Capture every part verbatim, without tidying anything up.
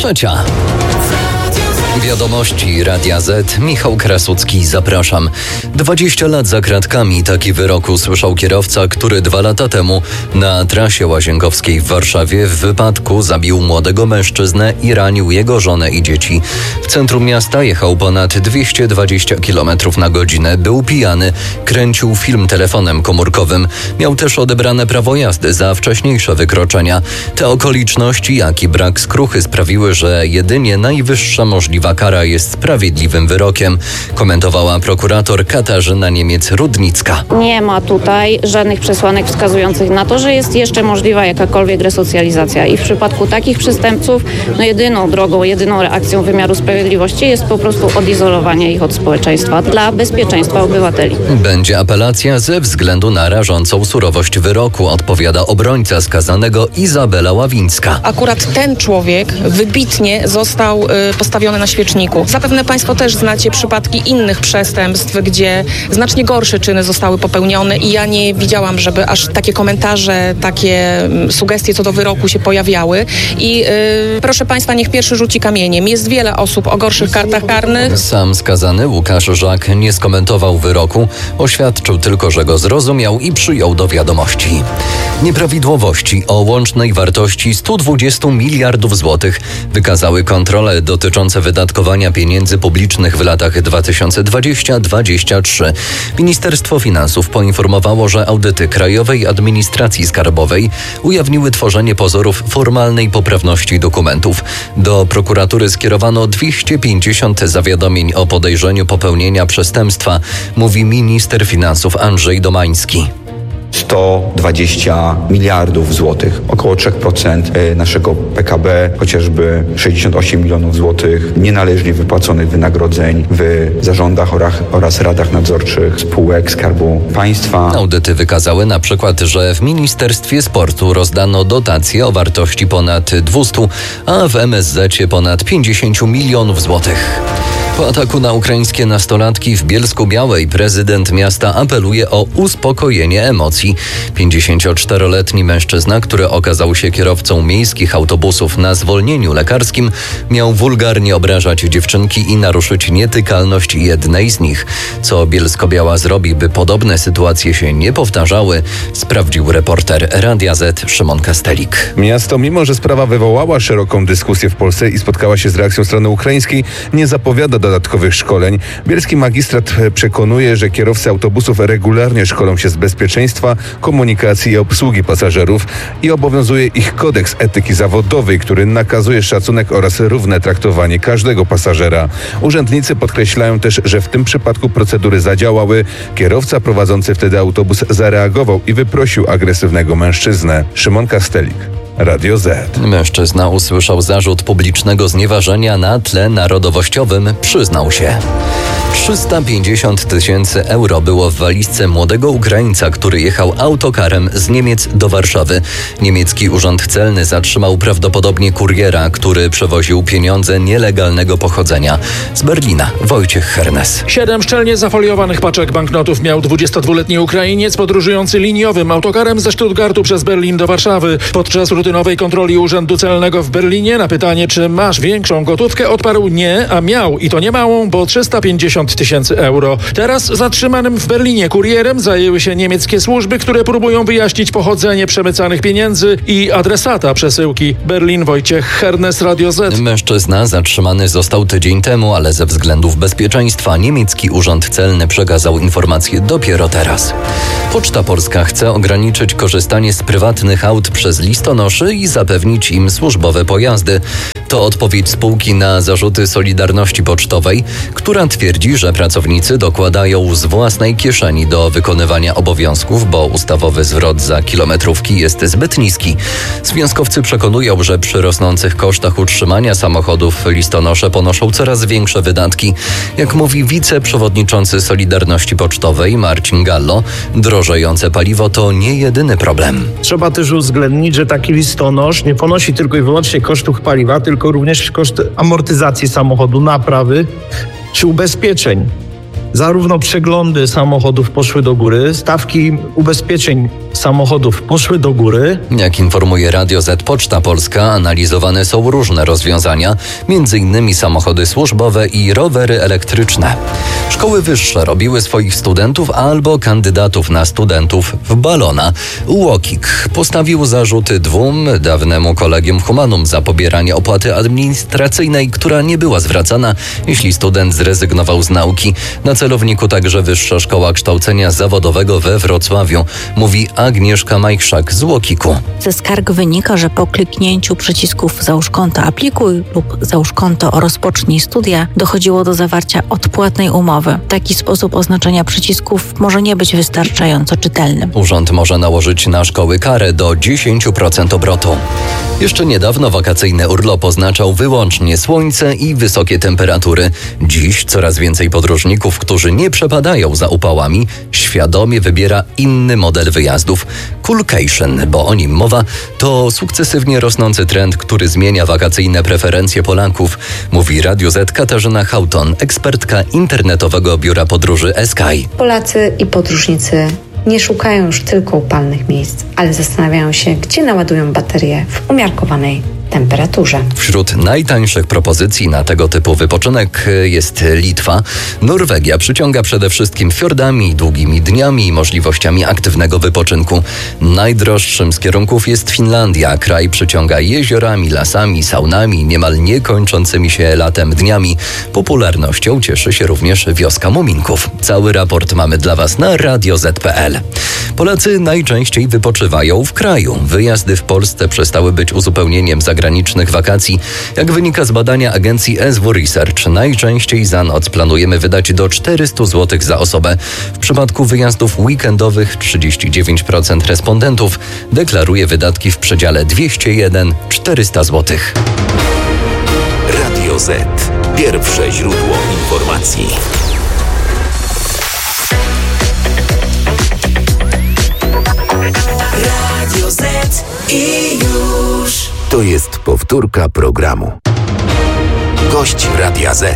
Trzecia. Wiadomości Radia Z. Michał Krasucki, zapraszam. dwadzieścia lat za kratkami. Taki wyrok usłyszał kierowca, który dwa lata temu na trasie Łazienkowskiej w Warszawie w wypadku zabił młodego mężczyznę i ranił jego żonę i dzieci. W centrum miasta jechał ponad dwieście dwadzieścia kilometrów na godzinę. Był pijany, kręcił film telefonem komórkowym. Miał też odebrane prawo jazdy za wcześniejsze wykroczenia. Te okoliczności, jak i brak skruchy sprawiły, że jedynie najwyższa możliwa kara jest sprawiedliwym wyrokiem, komentowała prokurator Katarzyna Niemiec-Rudnicka. Nie ma tutaj żadnych przesłanek wskazujących na to, że jest jeszcze możliwa jakakolwiek resocjalizacja i w przypadku takich przestępców no jedyną drogą, jedyną reakcją wymiaru sprawiedliwości jest po prostu odizolowanie ich od społeczeństwa dla bezpieczeństwa obywateli. Będzie apelacja ze względu na rażącą surowość wyroku, odpowiada obrońca skazanego Izabela Ławińska. Akurat ten człowiek wybitnie został y, postawiony na świeczniku. Zapewne Państwo też znacie przypadki innych przestępstw, gdzie znacznie gorsze czyny zostały popełnione i ja nie widziałam, żeby aż takie komentarze, takie sugestie co do wyroku się pojawiały. I yy, proszę Państwa, niech pierwszy rzuci kamieniem. Jest wiele osób o gorszych kartach karnych. Sam skazany Łukasz Żak nie skomentował wyroku. Oświadczył tylko, że go zrozumiał i przyjął do wiadomości. Nieprawidłowości o łącznej wartości sto dwadzieścia miliardów złotych wykazały kontrole dotyczące wydatkowania pieniędzy publicznych w latach dwa tysiące dwudziestym do dwudziestego trzeciego. Ministerstwo Finansów poinformowało, że audyty Krajowej Administracji Skarbowej ujawniły tworzenie pozorów formalnej poprawności dokumentów. Do prokuratury skierowano dwieście pięćdziesiąt zawiadomień o podejrzeniu popełnienia przestępstwa, mówi minister finansów Andrzej Domański. sto dwadzieścia miliardów złotych, około trzy procent naszego P K B, chociażby sześćdziesiąt osiem milionów złotych nienależnie wypłaconych wynagrodzeń w zarządach oraz radach nadzorczych spółek Skarbu Państwa. Audyty wykazały na przykład, że w Ministerstwie Sportu rozdano dotacje o wartości ponad dwieście, a w M S Z ponad pięćdziesiąt milionów złotych. Po ataku na ukraińskie nastolatki w Bielsku-Białej prezydent miasta apeluje o uspokojenie emocji. pięćdziesięcioczteroletni mężczyzna, który okazał się kierowcą miejskich autobusów na zwolnieniu lekarskim, miał wulgarnie obrażać dziewczynki i naruszyć nietykalność jednej z nich. Co Bielsko-Biała zrobi, by podobne sytuacje się nie powtarzały, sprawdził reporter Radia Z Szymon Kastelik. Miasto, mimo że sprawa wywołała szeroką dyskusję w Polsce i spotkała się z reakcją strony ukraińskiej, nie zapowiada dodatkowych szkoleń. Bielski magistrat przekonuje, że kierowcy autobusów regularnie szkolą się z bezpieczeństwa, komunikacji i obsługi pasażerów i obowiązuje ich kodeks etyki zawodowej, który nakazuje szacunek oraz równe traktowanie każdego pasażera. Urzędnicy podkreślają też, że w tym przypadku procedury zadziałały. Kierowca prowadzący wtedy autobus zareagował i wyprosił agresywnego mężczyznę. Szymon Kastelik, Radio Z. Mężczyzna usłyszał zarzut publicznego znieważenia na tle narodowościowym, przyznał się. trzysta pięćdziesiąt tysięcy euro było w walizce młodego Ukraińca, który jechał autokarem z Niemiec do Warszawy. Niemiecki urząd celny zatrzymał prawdopodobnie kuriera, który przewoził pieniądze nielegalnego pochodzenia. Z Berlina Wojciech Hernes. Siedem szczelnie zafoliowanych paczek banknotów miał dwudziestodwuletni Ukrainiec podróżujący liniowym autokarem ze Stuttgartu przez Berlin do Warszawy. Podczas rutynowej kontroli Urzędu Celnego w Berlinie na pytanie, czy masz większą gotówkę, odparł nie, a miał i to nie małą, bo trzysta pięćdziesiąt tysięcy euro. Teraz zatrzymanym w Berlinie kurierem zajęły się niemieckie służby, które próbują wyjaśnić pochodzenie przemycanych pieniędzy i adresata przesyłki. Berlin, Wojciech Hernes, Radio Z. Mężczyzna zatrzymany został tydzień temu, ale ze względów bezpieczeństwa niemiecki urząd celny przekazał informację dopiero teraz. Poczta Polska chce ograniczyć korzystanie z prywatnych aut przez listonoszy i zapewnić im służbowe pojazdy. To odpowiedź spółki na zarzuty Solidarności Pocztowej, która twierdzi, że pracownicy dokładają z własnej kieszeni do wykonywania obowiązków, bo ustawowy zwrot za kilometrówki jest zbyt niski. Związkowcy przekonują, że przy rosnących kosztach utrzymania samochodów listonosze ponoszą coraz większe wydatki. Jak mówi wiceprzewodniczący Solidarności Pocztowej Marcin Gallo, drożejące paliwo to nie jedyny problem. Trzeba też uwzględnić, że taki listonosz nie ponosi tylko i wyłącznie kosztów paliwa, tylko również koszt amortyzacji samochodu, naprawy czy ubezpieczeń. zarówno przeglądy samochodów poszły do góry, stawki ubezpieczeń samochodów poszły do góry. Jak informuje Radio Z Poczta Polska, analizowane są różne rozwiązania, między innymi samochody służbowe i rowery elektryczne. Szkoły wyższe robiły swoich studentów albo kandydatów na studentów w balona. UOKiK postawił zarzuty dwóm dawnemu Collegium Humanum za pobieranie opłaty administracyjnej, która nie była zwracana, jeśli student zrezygnował z nauki. Na celowniku także Wyższa Szkoła Kształcenia Zawodowego we Wrocławiu, mówi Agnieszka Majchrzak z UOKiK-u. Ze skarg wynika, że po kliknięciu przycisków załóż konto aplikuj lub załóż konto rozpocznij studia dochodziło do zawarcia odpłatnej umowy. Taki sposób oznaczenia przycisków może nie być wystarczająco czytelny. Urząd może nałożyć na szkoły karę do dziesięć procent obrotu. Jeszcze niedawno wakacyjny urlop oznaczał wyłącznie słońce i wysokie temperatury. Dziś coraz więcej podróżników, którzy nie przepadają za upałami, świadomie wybiera inny model wyjazdów. Coolcation, bo o nim mowa, to sukcesywnie rosnący trend, który zmienia wakacyjne preferencje Polaków, mówi Radio Z Katarzyna Hauton, ekspertka internetowego biura podróży Sky. Polacy i podróżnicy nie szukają już tylko upalnych miejsc, ale zastanawiają się, gdzie naładują baterie w umiarkowanej temperaturze. Wśród najtańszych propozycji na tego typu wypoczynek jest Litwa. Norwegia przyciąga przede wszystkim fiordami, długimi dniami i możliwościami aktywnego wypoczynku. Najdroższym z kierunków jest Finlandia. Kraj przyciąga jeziorami, lasami, saunami, niemal niekończącymi się latem dniami. Popularnością cieszy się również wioska Muminków. Cały raport mamy dla Was na radio zet kropka pe el. Polacy najczęściej wypoczywają w kraju. Wyjazdy w Polsce przestały być uzupełnieniem zagranicznych wakacji. Jak wynika z badania agencji S W Research, najczęściej za noc planujemy wydać do czterysta złotych za osobę. W przypadku wyjazdów weekendowych trzydzieści dziewięć procent respondentów deklaruje wydatki w przedziale dwieście jeden do czterystu złotych. Radio Z. Pierwsze źródło informacji. Radio Z i już. To jest powtórka programu. Gość Radia Z.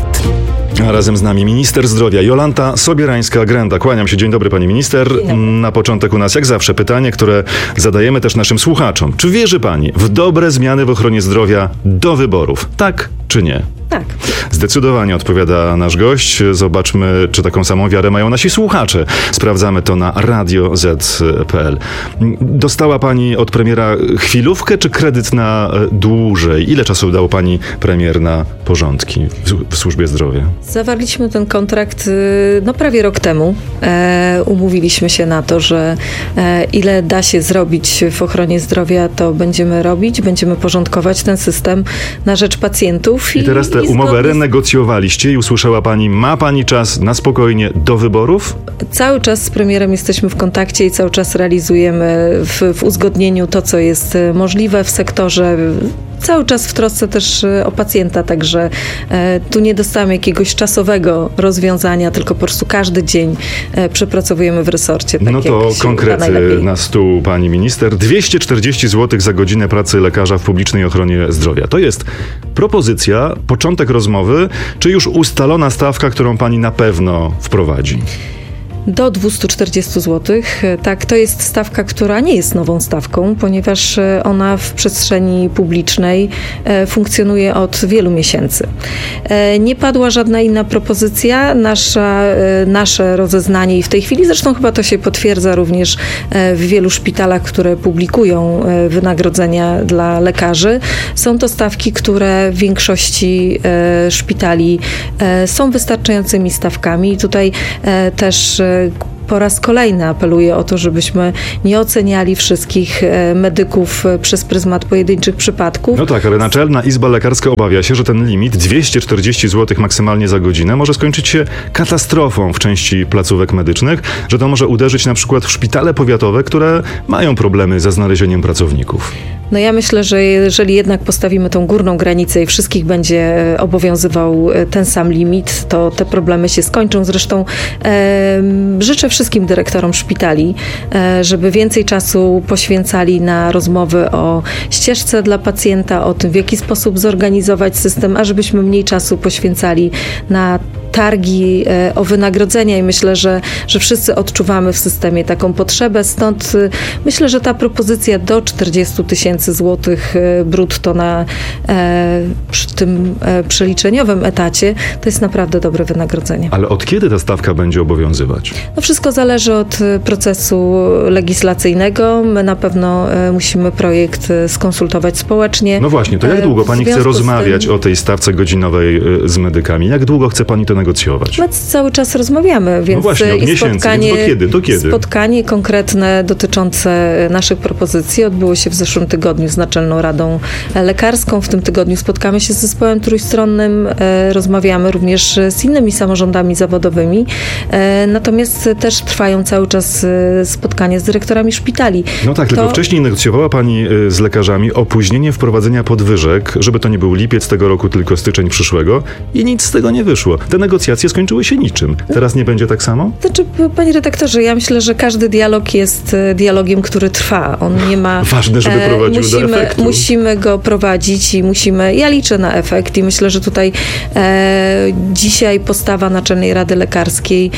A razem z nami minister zdrowia Jolanta Sobierańska-Grenda. Kłaniam się. Dzień dobry, pani minister. Na początek u nas jak zawsze pytanie, które zadajemy też naszym słuchaczom. Czy wierzy pani w dobre zmiany w ochronie zdrowia do wyborów? Tak czy nie? Tak. Zdecydowanie odpowiada nasz gość. Zobaczmy, czy taką samą wiarę mają nasi słuchacze. Sprawdzamy to na radio zet kropka pe el. Dostała pani od premiera chwilówkę czy kredyt na dłużej? Ile czasu dał pani premier na porządki w, w służbie zdrowia? Zawarliśmy ten kontrakt no prawie rok temu. E, umówiliśmy się na to, że e, ile da się zrobić w ochronie zdrowia, to będziemy robić. Będziemy porządkować ten system na rzecz pacjentów. I, I teraz tę umowę renegocjowaliście i usłyszała pani, ma pani czas na spokojnie do wyborów? Cały czas z premierem jesteśmy w kontakcie i cały czas realizujemy w, w uzgodnieniu to, co jest możliwe w sektorze. Cały czas w trosce też o pacjenta, także e, tu nie dostałem jakiegoś czasowego rozwiązania, tylko po prostu każdy dzień e, przepracowujemy w resorcie. Tak no to konkrety na stół, pani minister. dwieście czterdzieści złotych za godzinę pracy lekarza w publicznej ochronie zdrowia. To jest propozycja, początek rozmowy, czy już ustalona stawka, którą pani na pewno wprowadzi? Do dwieście czterdzieści złotych. Tak, to jest stawka, która nie jest nową stawką, ponieważ ona w przestrzeni publicznej funkcjonuje od wielu miesięcy. Nie padła żadna inna propozycja. Nasza, nasze rozeznanie i w tej chwili, zresztą chyba to się potwierdza również w wielu szpitalach, które publikują wynagrodzenia dla lekarzy. Są to stawki, które w większości szpitali są wystarczającymi stawkami. I tutaj też po raz kolejny apeluję o to, żebyśmy nie oceniali wszystkich medyków przez pryzmat pojedynczych przypadków. No tak, ale Naczelna Izba Lekarska obawia się, że ten limit dwieście czterdzieści złotych maksymalnie za godzinę może skończyć się katastrofą w części placówek medycznych, że to może uderzyć na przykład w szpitale powiatowe, które mają problemy ze znalezieniem pracowników. No ja myślę, że jeżeli jednak postawimy tą górną granicę i wszystkich będzie obowiązywał ten sam limit, to te problemy się skończą. Zresztą e, życzę wszystkim dyrektorom szpitali, e, żeby więcej czasu poświęcali na rozmowy o ścieżce dla pacjenta, o tym, w jaki sposób zorganizować system, a żebyśmy mniej czasu poświęcali na targi o wynagrodzenia i myślę, że, że wszyscy odczuwamy w systemie taką potrzebę. Stąd myślę, że ta propozycja do czterdziestu tysięcy złotych brutto na przy tym przeliczeniowym etacie to jest naprawdę dobre wynagrodzenie. Ale od kiedy ta stawka będzie obowiązywać? No wszystko zależy od procesu legislacyjnego. My na pewno musimy projekt skonsultować społecznie. No właśnie, to jak długo pani chce rozmawiać tym... o tej stawce godzinowej z medykami? Jak długo chce pani to negocjować? My cały czas rozmawiamy, więc no właśnie, od i miesięcy, spotkanie, więc do kiedy? Do kiedy? Spotkanie konkretne dotyczące naszych propozycji odbyło się w zeszłym tygodniu z Naczelną Radą Lekarską. W tym tygodniu spotkamy się z zespołem trójstronnym, rozmawiamy również z innymi samorządami zawodowymi. Natomiast też trwają cały czas spotkania z dyrektorami szpitali. No tak, to... tylko wcześniej negocjowała pani z lekarzami opóźnienie wprowadzenia podwyżek, żeby to nie był lipiec tego roku, tylko styczeń przyszłego i nic z tego nie wyszło. Te negocjacje skończyły się niczym. Teraz nie będzie tak samo? Znaczy, panie redaktorze, ja myślę, że każdy dialog jest dialogiem, który trwa. On nie ma... Ważne, żeby prowadził musimy, do efektu. Musimy go prowadzić i musimy... Ja liczę na efekt i myślę, że tutaj e, dzisiaj postawa Naczelnej Rady Lekarskiej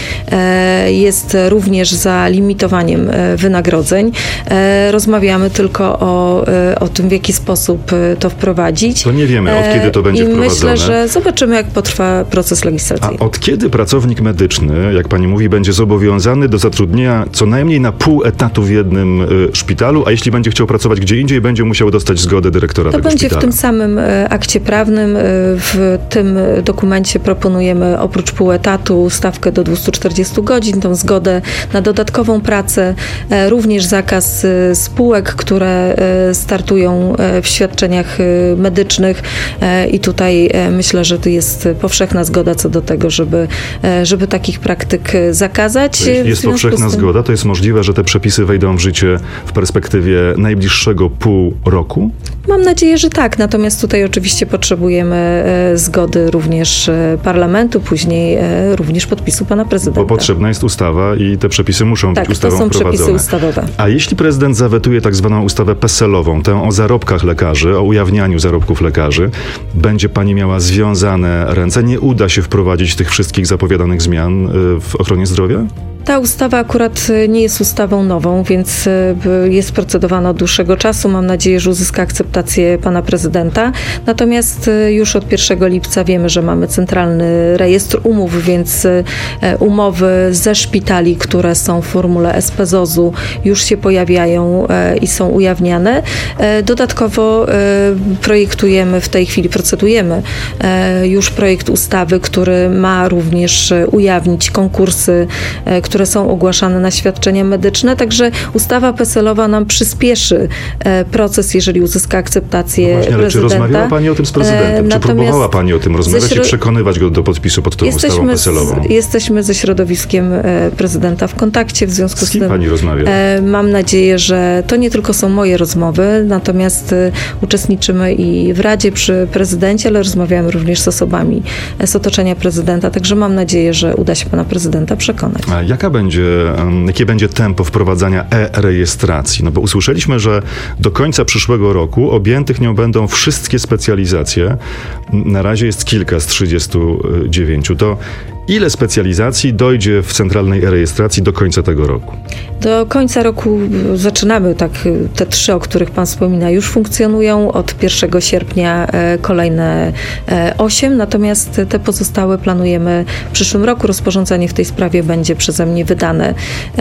e, jest również za limitowaniem e, wynagrodzeń. E, rozmawiamy tylko o, e, o tym, w jaki sposób to wprowadzić. To nie wiemy, od kiedy to będzie I wprowadzone. myślę, że zobaczymy, jak potrwa proces legislacyjny. A od kiedy pracownik medyczny, jak pani mówi, będzie zobowiązany do zatrudnienia co najmniej na pół etatu w jednym y, szpitalu, a jeśli będzie chciał pracować gdzie indziej, będzie musiał dostać zgodę dyrektora to tego będzie szpitala? W tym samym y, akcie prawnym. Y, w tym dokumencie proponujemy oprócz pół etatu stawkę do dwustu czterdziestu godzin, tą zgodę na dodatkową pracę, y, również zakaz y, spółek, które y, startują y, w świadczeniach y, medycznych y, i tutaj y, myślę, że to jest powszechna zgoda co do tego, żeby, y, żeby takich praktyk zakazać. Jeśli jest powszechna tym... zgoda, to jest możliwe, że te przepisy wejdą w życie w perspektywie najbliższego pół roku? Mam nadzieję, że tak. Natomiast tutaj oczywiście potrzebujemy e, zgody również e, parlamentu, później e, również podpisu pana prezydenta. Bo potrzebna jest ustawa i te przepisy muszą tak, być ustawą to są wprowadzone. Przepisy ustawowe. A jeśli prezydent zawetuje tak zwaną ustawę peselową, tę o zarobkach lekarzy, o ujawnianiu zarobków lekarzy, będzie pani miała związane ręce? Nie uda się wprowadzić tych wszystkich zapowiadanych zmian w ochronie zdrowia? Ta ustawa akurat nie jest ustawą nową, więc jest procedowana od dłuższego czasu. Mam nadzieję, że uzyska akceptację pana prezydenta. Natomiast już od pierwszego lipca wiemy, że mamy centralny rejestr umów, więc umowy ze szpitali, które są w formule S P Z O Z-u już się pojawiają i są ujawniane. Dodatkowo projektujemy, w tej chwili procedujemy już projekt ustawy, który ma również ujawnić konkursy, które są ogłaszane na świadczenia medyczne, także ustawa peselowa nam przyspieszy proces, jeżeli uzyska akceptację no właśnie, ale prezydenta. Czy rozmawiała pani o tym z prezydentem? Natomiast czy próbowała pani o tym rozmawiać środ... i przekonywać go do podpisu pod tą jesteśmy ustawą peselową? Z, jesteśmy ze środowiskiem prezydenta w kontakcie, w związku z, z kim tym pani rozmawia? Mam nadzieję, że to nie tylko są moje rozmowy, natomiast uczestniczymy i w Radzie przy prezydencie, ale rozmawiamy również z osobami z otoczenia prezydenta, także mam nadzieję, że uda się pana prezydenta przekonać. A jaka będzie, jakie będzie tempo wprowadzania e-rejestracji? No bo usłyszeliśmy, że do końca przyszłego roku objętych nią będą wszystkie specjalizacje. Na razie jest kilka z trzydziestu dziewięciu. To ile specjalizacji dojdzie w centralnej e-rejestracji do końca tego roku? Do końca roku zaczynamy, tak, te trzy, o których pan wspomina, już funkcjonują. Od pierwszego sierpnia kolejne osiem, natomiast te pozostałe planujemy w przyszłym roku. Rozporządzenie w tej sprawie będzie przeze mnie wydane.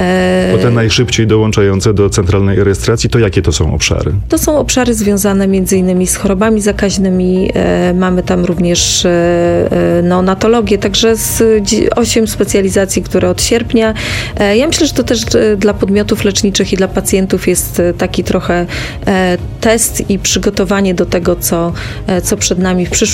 Bo te najszybciej dołączające do centralnej e-rejestracji, to jakie to są obszary? To są obszary związane między innymi z chorobami zakaźnymi. Mamy tam również neonatologię, także z osiem specjalizacji, które od sierpnia. Ja myślę, że to też dla podmiotów leczniczych i dla pacjentów jest taki trochę test i przygotowanie do tego, co, co przed nami w przyszłym